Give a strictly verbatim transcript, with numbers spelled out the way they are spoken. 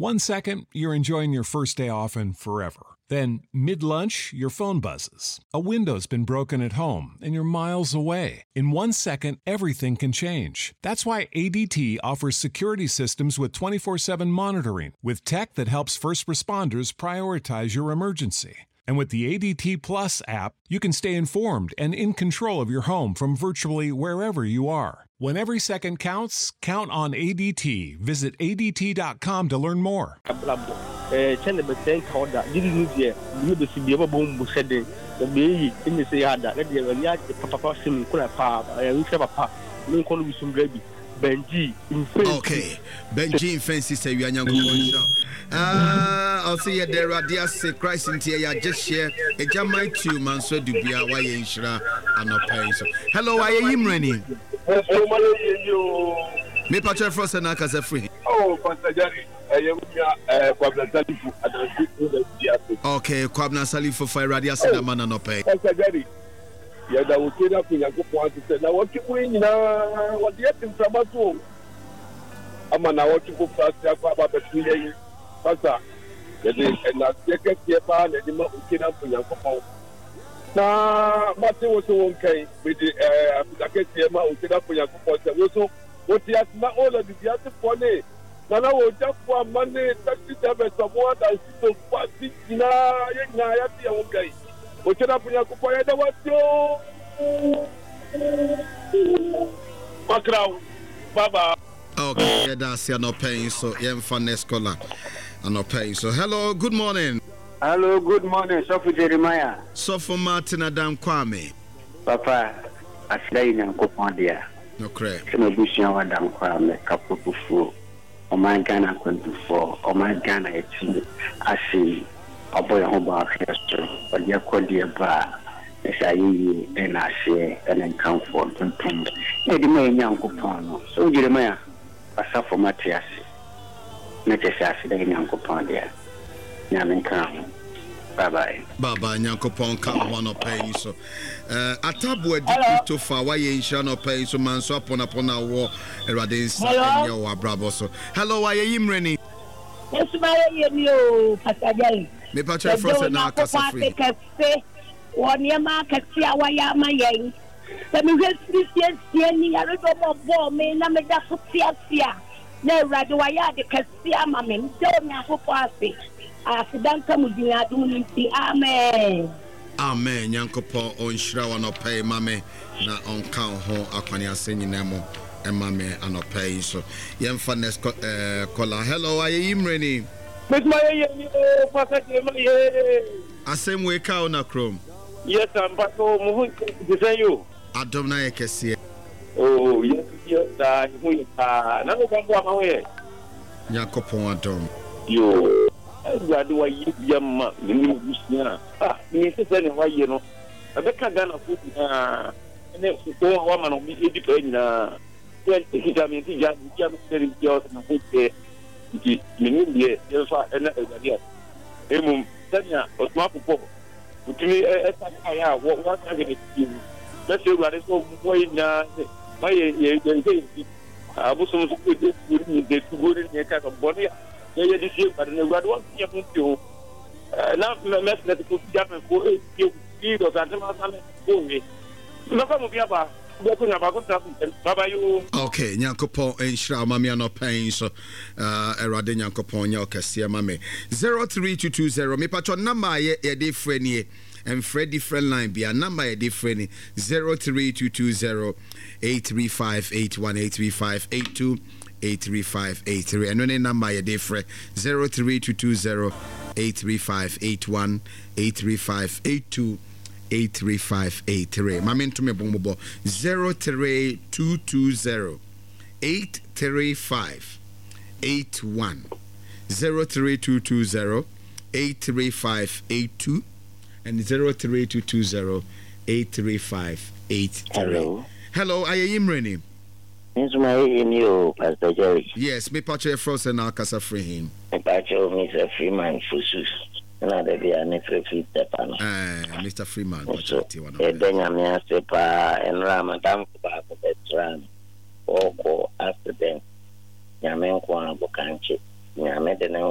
One second, you're enjoying your first day off and forever. Then, mid-lunch, your phone buzzes. A window's been broken at home and you're miles away. In one second, everything can change. That's why A D T offers security systems with twenty-four seven monitoring, with tech that helps first responders prioritize your emergency. And with the A D T Plus app, you can stay informed and in control of your home from virtually wherever you are. When every second counts, count on A D T. Visit A D T dot com to learn more. Eh, chende beten kauda didi nuje ni be sibi ba bom bu sede the be ni se yada na de ya papa sim kula pa eh wi papa ni ko lu sum grabi Benji in face. Okay, Benji in fancy say we are young. Ah, I'll see you there. Radia say Christ in here. Ya just share a jamai two man so do be a why inshra and not paying so. Hello, why are you running? Me patcher frost and akaza free. Oh, Pastor Jerry. Okay, Kwabna Salifu for Radia Sena man and not pay. Pastor Jerry. Yeah, that will get up in a good point to say, now what you win, what you have in Trabato. I'm an hour to go fast, about the three days. Pastor, and I take a step on and the mouth will get up in a couple. Now, Martin was okay with the Akema will get up in a couple. So, what he has not all of the other funny. Now, I will just for money, thirty-seven, someone that is so fast, now, I have the okay. Ochena punya kupaya da wato Makrao baba. Okay, yeah, that's you're not paying so yeah fun scholar I'm not paying so. Hello, good morning. Hello, good morning, Sofu Jeremiah. Sofu Martin Adam Kwame. Papa, aslay na kupondia. No correct. Sema bushia wa Adam Kwame kapupufu. O my Ghana twenty-four, o my Ghana eighteen. Asi Aboy Hoba Fiesta, but you could be a bar as I and I say and then come for them. Eddie May young coupon. So, Jeremiah, I suffer Matthias. Necessary young coupon there. Yamin come. Bye bye. Bye bye, Yankopon come one of paying so. Uh, Atabu a to far why you shall not pay so man so upon upon our war. Eradin your bravo so. Hello, I am Rennie. Yes, my you, Pastor Jerry. Me patcha frost na akasa free. One year market see our yama yang. The music is any a little more bomb, me na me da futia sia. Ne radwaya de kasia mamen, don't na for party. Accident come with the adunity. Amen. Amen. Yankopo on shrawa no pay mame na on count ho akwani asenyi nemo e mame anopay so. Yem fanes eh kola. Hello, are you Imreni? Miss my Pastor Jeremiah. Asem we ka na chrome. Yes, I'm back home. Who is you? Adom na yekese. Oh, yes, yes, uh, who ah, na no kwambo amawe. Yakopon adom. Yo. Everybody wa yam me ni busia. Ah, me se se ne wa ye no. Abeka Ghana food na ene ko wa ma no bi edi pa nyina. Ye ikija me ti ja ja me seri jo na hote. Ki me ye ye fa ena egadia. Emu tanya otwa popo. Utimi e sa ya wo wa ka ge ti. Let's say we are so boy na my ye ye ye. Abuso so ko de ni de tugori ni ka body. Yeah, this year, but the God wants you to not mess that to jump and go you feed or something. Okay, Nyankopo and Shra Mammy no pain so uh Erade Nyankopo Nyokasia Mame zero three two two zero me patron number ye different ye and Fred different line be a number ye different zero three two two zero eight three five eight one eight three five eight two eight three five eight three and when number ye different zero three two two zero eight three five eight one eight three five eight two eight three five eight three. Mamento me bombo zero three two two zero eight three five eight one zero three two two zero eight three five eight two and zero three two two zero eight three five eight three. Hello. Hello, I am Rennie. Yes, my you, Pastor Jerry. Yes, me patch frost and Alcasa free him. Me patch Mister Freeman Fusus. Another day, I need to feed the panel. Uh, Mister Freeman, so, a Benjamin Sepa and Ramadan Back of the Tran or go after them. Yamen Kwan Bokanchi. Yamen